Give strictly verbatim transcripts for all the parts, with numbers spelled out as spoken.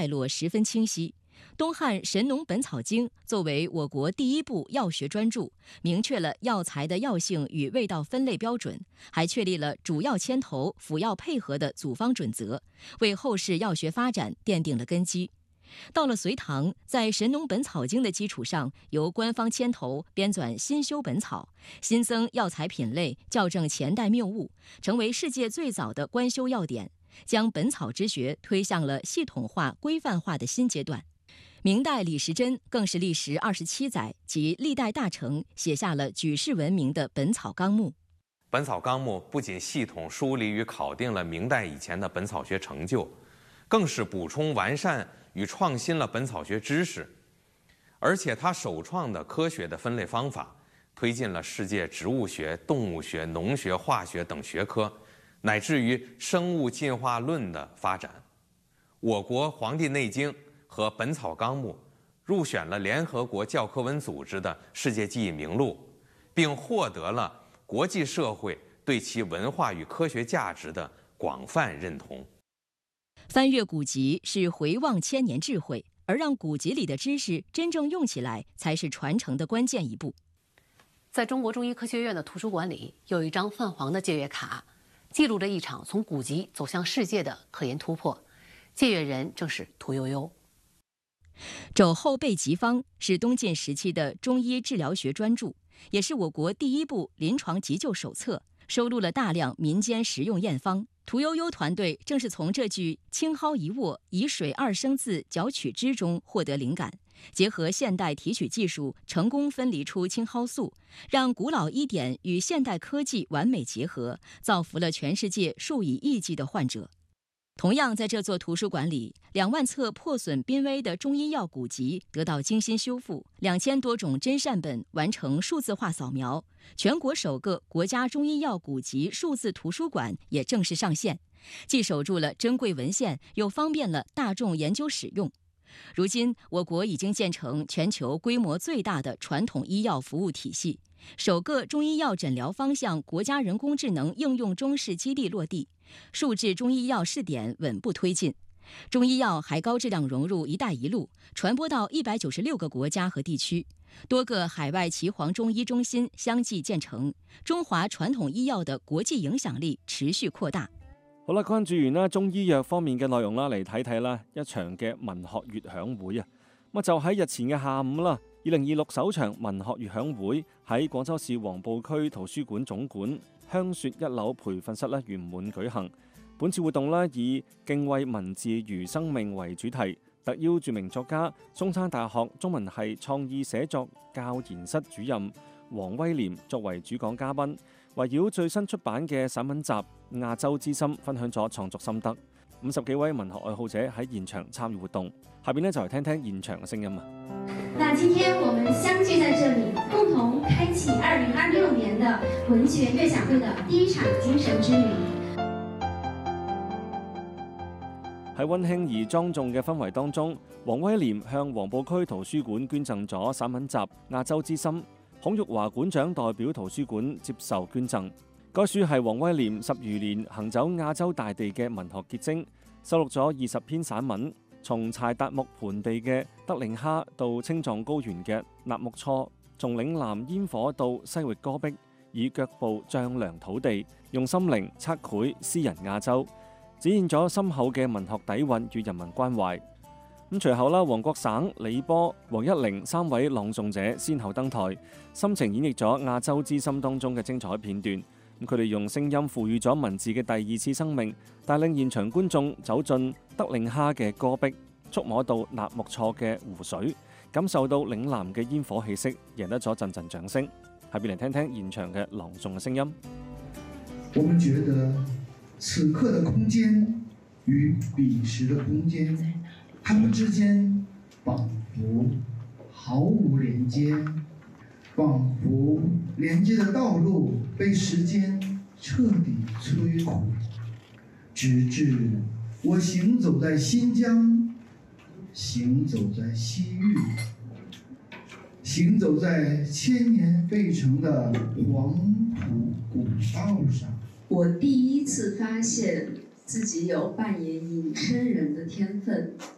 脉络十分清晰。东汉《神农本草经》作为我国第一部药学专著，明确了药材的药性与味道分类标准，还确立了主药牵头、辅药配合的组方准则，为后世药学发展奠定了根基。到了隋唐，在《神农本草经》的基础上，由官方牵头编纂新修本草，新增药材品类，校正前代谬误，成为世界最早的官修药典，将本草之学推向了系统化、规范化的新阶段。明代李时珍更是历时二十七载，及历代大成，写下了举世闻名的《本草纲目》。《 本草纲目》不仅系统梳理与考定了明代以前的本草学成就，更是补充完善与创新了本草学知识，而且它首创的科学的分类方法，推进了世界植物学、动物学、农学、化学等学科，乃至于生物进化论的发展。我国《黄帝内经》和《本草纲目》入选了联合国教科文组织的世界记忆名录，并获得了国际社会对其文化与科学价值的广泛认同。 翻阅古籍是回望千年智慧，而让古籍里的知识真正用起来，才是传承的关键一步。 在中国中医科学院的图书馆里，有一张泛黄的借阅卡，记录着一场从古籍走向世界的科研突破。借阅人正是屠呦呦。 肘后备急方是东晋时期的中医治疗学专著，也是我国第一部临床急救手册，收录了大量民间实用验方。屠呦呦团队正是从这句青蒿一握，以水二升字绞取之中获得灵感，结合现代提取技术，成功分离出青蒿素，让古老医典与现代科技完美结合，造福了全世界数以亿计的患者。同样，在这座图书馆里，两万册破损濒危的中医药古籍得到精心修复，两千多种真善本完成数字化扫描，全国首个国家中医药古籍数字图书馆也正式上线，既守住了珍贵文献，又方便了大众研究使用。如今，我国已经建成全球规模最大的传统医药服务体系，首个中医药诊疗方向国家人工智能应用中试基地落地，数字中医药试点稳步推进，中医药还高质量融入“一带一路”，传播到一百九十六个国家和地区，多个海外岐黄中医中心相继建成，中华傳統醫藥的國際影響力持續擴大。 好啦，關注完啦中醫藥方面嘅內容啦，嚟睇睇啦一場嘅文學月享會啊！咁就喺日前嘅下午啦，二零二六首場文學月享會喺廣州市黃埔區圖書館總館香雪一樓培訓室咧圓滿舉行。本次活動咧以敬畏文字如生命為主題，特邀著名作家、中山大學中文系創意寫作教研室主任黃威廉作為主講嘉賓，圍繞最新出版嘅散文集《亞洲之心》分享咗創作心得。五十幾位文學愛好者喺現場參與活動，下邊呢，就嚟聽聽現場嘅聲音啊！ 那今天我們相聚在這裡，共同開啟二零二六年的文學悅享會的第一場精神之旅。 喺溫馨而莊重嘅氛圍當中，黃威廉向黃埔區圖書館捐贈咗散文集《亞洲之心》。孔玉華館長代表圖書館接受捐贈。該書係黃威廉十餘年行走亞洲大地嘅文學結晶，收錄咗二十篇散文，從柴達木盆地嘅德令哈到青藏高原嘅納木錯，從嶺南煙火到西域戈壁，以腳步丈量土地，用心靈測繪詩人亞洲，展現咗深厚嘅文學底蘊與人民關懷。咁隨後啦，黃國省、李波、黃一玲三位朗誦者先後登台，深情演繹咗《亞洲之心》當中嘅精彩片段。咁佢哋用聲音賦予咗文字嘅第二次生命，帶領現場觀眾走進德令哈嘅戈壁，觸摸到納木錯嘅湖水，感受到嶺南嘅煙火氣息，贏得咗陣陣掌聲。下邊嚟聽聽現場嘅朗誦嘅聲音。 我們覺得此刻的空間與彼時的空間，它們之間仿佛毫無連接，仿佛連接的道路被時間徹底摧毀，直至我行走在新疆，行走在西域，行走在千年沸騰的黃土古道上。 我第一次發現自己有扮演隱身人的天分。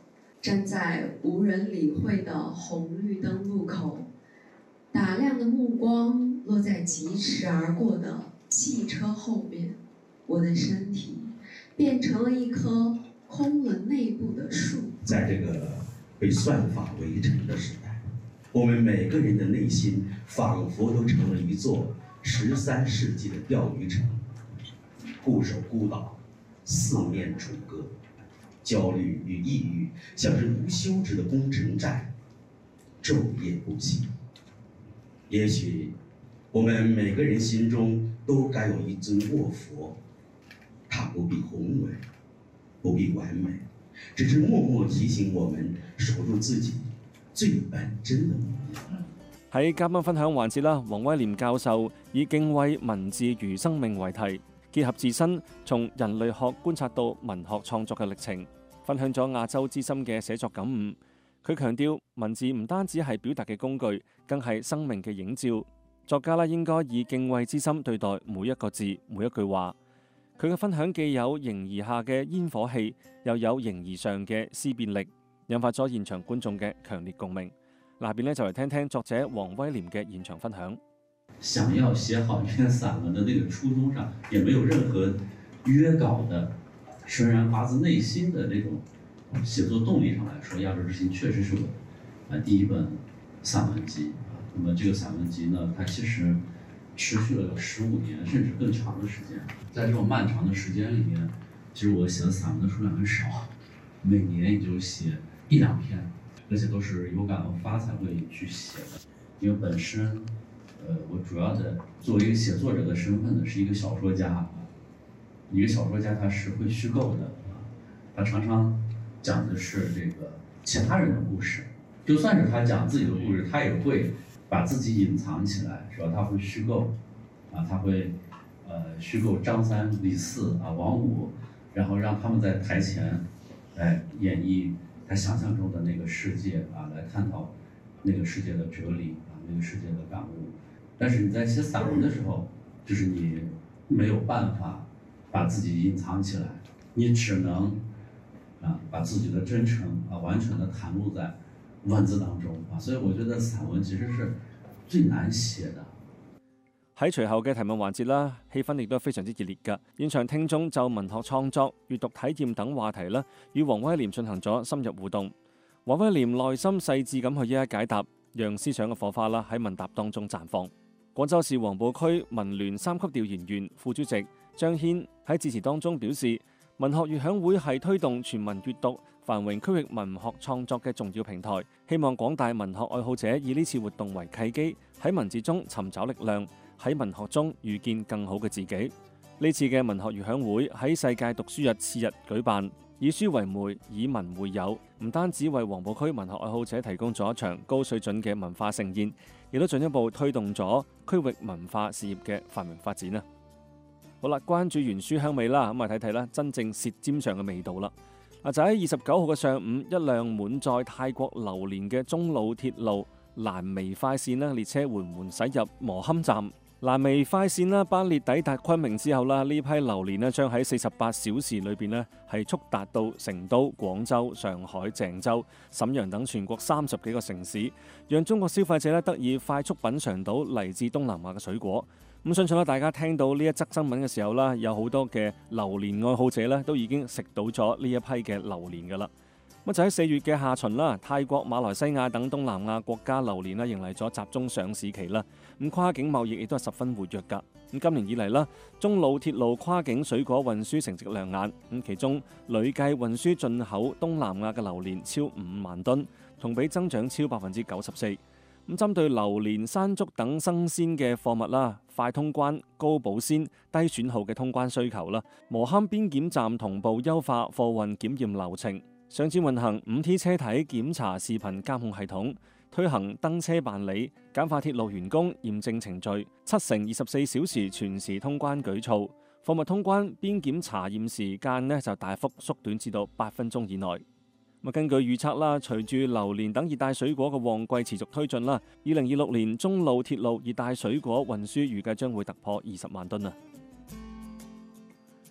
站在无人理会的红绿灯路口，打量的目光落在疾驰而过的汽车后面，我的身体变成了一棵空了内部的树。 在这个被算法围城的时代，我们每个人的内心仿佛都成了一座十三世纪的钓鱼城，固守孤岛，四面楚歌，焦虑与抑郁像是无休止的攻城战，昼夜不息。也许我们每个人心中都该有一尊卧佛，它不必宏伟，不必完美，只是默默提醒我們守住自己最本真的模樣。 喺嘉賓分享環節啦，黃威廉教授以敬畏文字如生命為題，結合自身從人類學觀察到文學創作嘅歷程，分享咗亞洲之心嘅寫作感悟。佢強調文字唔單止係表達嘅工具，更係生命嘅映照。作家啦應該以敬畏之心對待每一個字、每一句話。佢嘅分享既有形而下嘅煙火氣，又有形而上嘅思辨力，引發咗現場觀眾嘅強烈共鳴。下邊呢就嚟聽聽作者黃威廉嘅現場分享。 想要寫好一篇散文的那個初衷上，也沒有任何約稿的，純然發自內心的那種寫作動力上來說，《亞洲之心》確實是我啊第一本散文集。那麼這個散文集呢，它其實持續了有十五年甚至更長的時間。在這種漫長的時間裡面，其實我寫的散文的數量很少，每年也就寫一兩篇，而且都是有感而發才會去寫的。因為本身，呃，我主要的作為一個寫作者的身份呢，是一個小說家。一個小說家他是會虛構的，他常常講的是這個其他人的故事，就算是他講自己的故事，他也會把自己隱藏起來，是吧？他會虛構，啊，他會，呃，虛構張三、李四啊、王五，然後讓他們在台前來演繹他想象中的那個世界啊，來探討那個世界的哲理啊，那個世界的感悟。但是你在寫散文的時候，就是你沒有辦法把自己隱藏起來，你只能啊把自己的真誠啊完全的袒露在文字當中啊，所以我覺得散文其實是最難寫的。 喺隨後嘅提問環節啦，氣氛亦都非常之熱烈㗎。現場聽眾就文學創作、閱讀體驗等話題啦，與黃威廉進行咗深入互動。黃威廉耐心細緻咁去一一解答，讓思想嘅火花啦喺問答當中綻放。廣州市黃埔區文聯三級調研員副主席張軒喺致辭當中表示，文學悅響會係推動全民閱讀、繁榮區域文學創作嘅重要平台，希望廣大文學愛好者以呢次活動為契機，喺文字中尋找力量，喺文學中遇見更好嘅自己。呢次嘅文學悅響會喺世界讀書日次日舉辦，以書為媒，以文會友，唔單止為黃埔區文學愛好者提供咗一場高水準嘅文化盛宴，亦都進一步推動咗區域文化事業嘅繁榮發展啊！好啦，關注完書香味啦，咁啊睇睇啦，真正舌尖上嘅味道啦。啊就喺二十九號嘅上午，一輛滿載泰國榴蓮嘅中老鐵路蘭微快線啦列車緩緩駛入磨堪站。蘭微快線啦班列抵達昆明之後啦，呢批榴蓮咧將喺四十八小時裏邊咧係速達到成都、廣州、上海、鄭州、瀋陽等全國三十幾個城市，讓中國消費者咧得以快速品嚐到嚟自東南亞嘅水果。咁相信咧，大家聽到呢一則新聞嘅時候啦，有好多嘅榴蓮愛好者咧都已經食到咗呢一批嘅榴蓮㗎啦。咁就喺四月嘅下旬啦，泰國、馬來西亞等東南亞國家榴蓮啦迎嚟咗集中上市期啦。咁跨境貿易亦都係十分活躍㗎。咁今年以嚟啦，中老鐵路跨境水果運輸成績亮眼。咁其中累計運輸進口東南亞嘅榴蓮超五萬噸，同比增長超百分之九十四。咁針對榴蓮、山竹等新鮮嘅貨物啦，快通關、高保鮮、低損耗嘅通關需求啦，磨堪邊檢站同步優化貨運檢驗流程，上線運行五 T 車體檢查視頻監控系統，推行登車辦理，簡化鐵路員工驗證程序，七成二十四小時全時通關舉措，貨物通關邊檢查驗時間呢就大幅縮短至到八分鐘以內。根據預測啦，隨住榴蓮等熱帶水果嘅旺季持續推進啦，二零二六年中老鐵路熱帶水果運輸預計將會突破二十萬噸啊！咁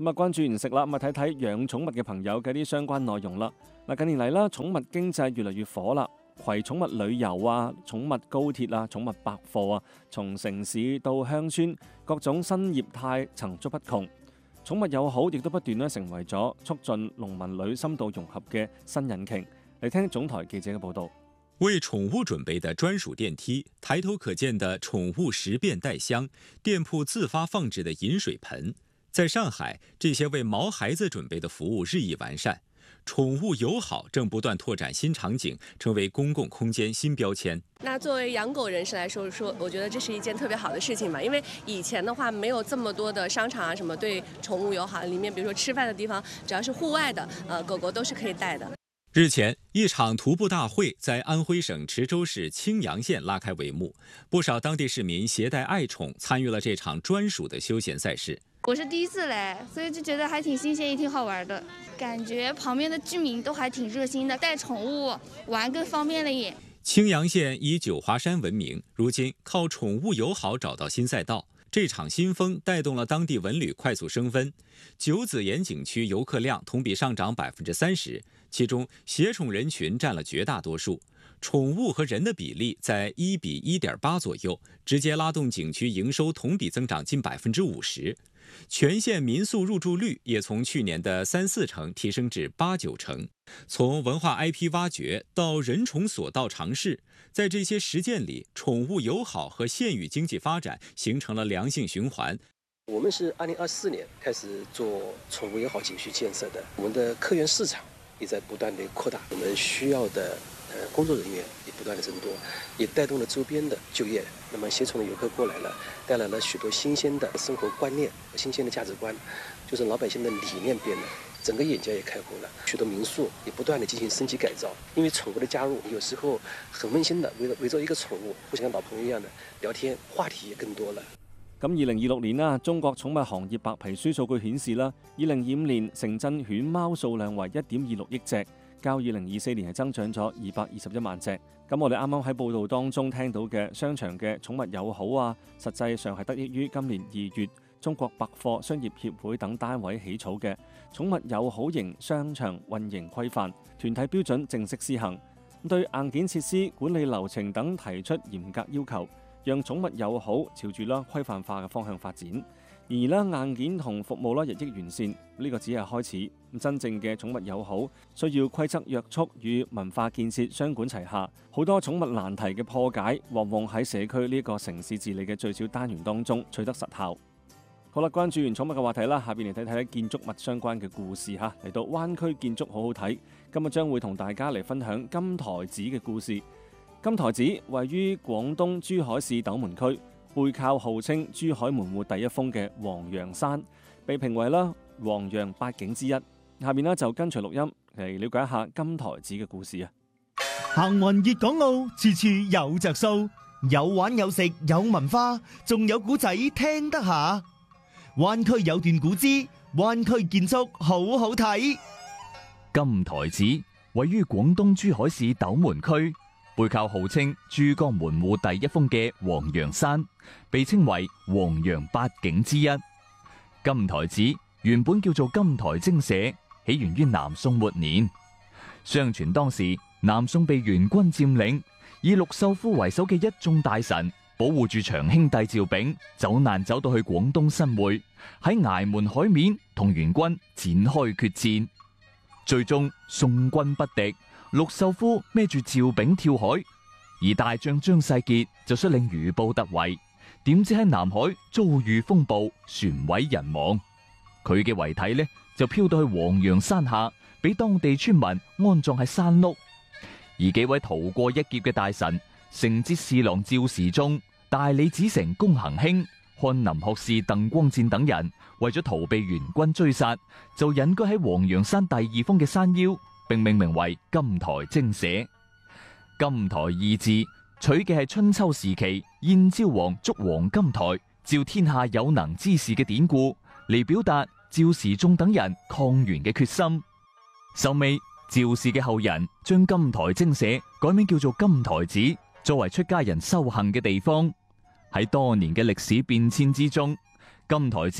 咁啊，關注完食啦，咁啊睇睇養寵物嘅朋友嘅啲相關內容啦。嗱，近年嚟啦，寵物經濟越嚟越火啦，攜寵物旅遊啊、寵物高鐵啊、寵物百貨啊，從城市到鄉村，各種新業態層出不窮。寵物友好亦都不斷咧成為咗促進農民旅深度融合嘅新引擎。嚟聽總台記者嘅報導。 為寵物準備的專屬電梯，抬頭可見的寵物十便袋箱，店鋪自發放置的飲水盆，在上海，這些為毛孩子準備的服務日益完善。寵物友好正不斷拓展新場景，成為公共空間新標籤。 那作為養狗人士來說，說我覺得這是一件特別好的事情嘛，因為以前的話沒有這麼多的商場啊，什麼對寵物友好，裡面比如說吃飯的地方，只要是戶外的，呃，狗狗都是可以帶的。 日前，一場徒步大會在安徽省池州市青陽縣拉開帷幕，不少當地市民攜帶愛寵參與了這場專屬的休閒賽事。 我是第一次來，所以就覺得還挺新鮮，也挺好玩的。感覺旁邊的居民都還挺熱心的，帶寵物玩更方便了也。 青陽縣以九華山聞名，如今靠寵物友好找到新賽道。這場新風帶動了當地文旅快速升溫，九子岩景區遊客量同比上漲百分之三十，其中攜寵人群佔了絕大多數，寵物和人的比例在一比一點八左右，直接拉動景區營收同比增長近百分之五十。全縣民宿入住率也從去年的三四成提升至八九成。從文化 I P 挖掘到人寵所到嘗試，在這些實踐裡，寵物友好和縣域經濟發展形成了良性循環。 我們是二零二四年開始做寵物友好景區建設的，我們的客源市場也在不斷地擴大，我們需要的呃工作人員也不斷地增多，也帶動了周邊的就業。那麼攜寵的遊客過來了，帶來了許多新鮮的生活觀念和新鮮的價值觀，就是老百姓的理念變了，整個眼界也開闊了。許多民宿也不斷地進行升級改造，因為寵物的加入，有時候很溫馨的圍圍着一個寵物，互相像老朋友一樣的聊天，話題也更多了。 咁二零二六年啦，中國寵物行業白皮書數據顯示啦，二零二五年城鎮犬貓數量為一點二六億隻，較二零二四年係增長咗二百二十一萬隻。咁我哋啱啱喺報道當中聽到嘅商場嘅寵物友好啊，實際上係得益於今年二月中國百貨商業協會等單位起草嘅寵物友好型商場運營規範，團體標準正式施行，對硬件設施、管理流程等提出嚴格要求，讓寵物友好朝住啦規範化嘅方向發展。然而啦，硬件同服務啦日益完善，呢個只係開始。真正嘅寵物友好需要規則約束與文化建設雙管齊下。好多寵物難題嘅破解，往往喺社區呢個城市治理嘅最小單元當中取得實效。好啦，關注完寵物嘅話題啦，下邊嚟睇睇建築物相關嘅故事嚇。嚟到灣區建築好好睇，今日將會同大家嚟分享金台寺嘅故事。金台寺位於廣東珠海市斗門區，背靠號稱珠海門戶第一峰嘅黃楊山，被評為啦黃楊八景之一。下面呢就跟隨錄音嚟了解一下金台寺嘅故事啊！ 行雲粵港澳，處處有着數，有玩有食有文化，仲有古仔聽得下。灣區有段古之，灣區建築好好睇。 金台寺位於廣東珠海市斗門區，背靠號稱珠江門戶第一峰嘅黃楊山，被稱為黃楊八景之一。金台寺原本叫做金台精舍，起源於南宋末年。相傳當時南宋被元軍佔領，以陸秀夫為首嘅一眾大臣保護住長兄弟趙昺，走難走到去廣東新會，喺崖門海面同元軍展開決戰。最終宋軍不敵，陸秀夫孭住趙昺跳海，而大將張世傑就率領餘部突圍，點知喺南海遭遇風暴，船毀人亡。佢嘅遺體呢就飄到去黃楊山下，俾當地村民安葬喺山麓。而幾位逃過一劫嘅大臣，承節侍郎趙時中、大理寺丞龔行興、翰林學士鄧光戰等人，為咗逃避元軍追殺，就隱居喺黃楊山第二峰嘅山腰，並命名為金台精舍。金台二字取嘅係春秋時期燕昭王築黃金台，召天下有能之士嘅典故，嚟表達趙時中等人抗元嘅決心。收尾趙氏嘅後人將金台精舍改名叫做金台寺，作為出家人修行嘅地方。喺多年嘅歷史變遷之中，金台寺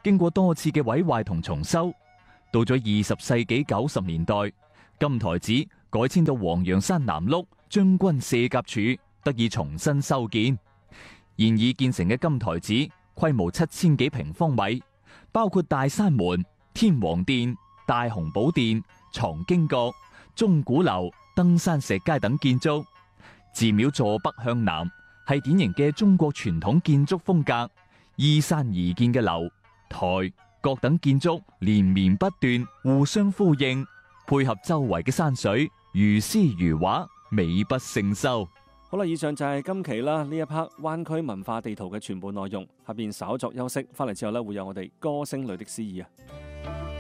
經過多次嘅毀壞同重修，到咗二十世紀九十年代，金台寺改遷到黃楊山南麓將軍卸甲處，得以重新修建。現已建成嘅金台寺規模七千幾平方米，包括大山門、天王殿、大雄寶殿、藏經閣、鐘鼓樓、登山石階等建築。寺廟坐北向南，係典型嘅中國傳統建築風格，依山而建嘅樓、台、閣等建築連綿不斷，互相呼應，配合周圍嘅山水，如詩如畫，美不勝收。 好啦，以上就係今期啦呢一 part 灣區文化地圖嘅全部內容。下邊稍作休息，翻嚟之後咧會有我哋歌聲裏的詩意啊。